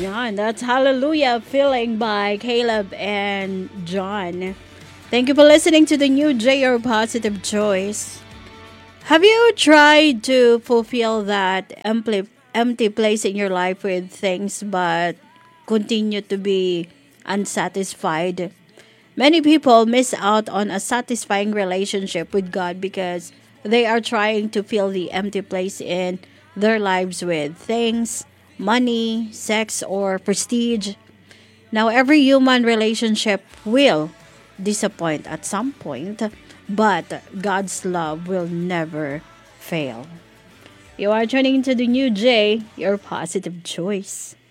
Yeah, that's Hallelujah Feeling by Caleb and John. Thank you for listening to the new J, Your Positive Choice. Have you tried to fulfill that empty place in your life with things but continue to be unsatisfied? Many people miss out on a satisfying relationship with God because they are trying to fill the empty place in their lives with things, money, sex, or prestige. Now, every human relationship will disappoint at some point, but God's love will never fail. You are tuning to the new J, your positive choice.